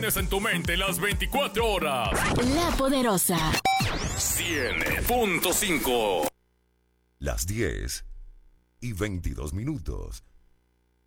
tienes en tu mente las 24 horas. La Poderosa. 100.5. Las 10:22.